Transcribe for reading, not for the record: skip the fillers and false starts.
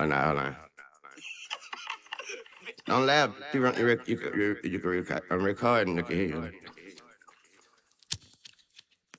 no, hold on. Don't laugh. You can I'm recording. Look at here.